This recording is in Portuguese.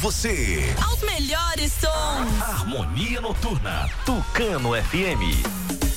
você. Aos melhores sons. Harmonia Noturna Tucano FM.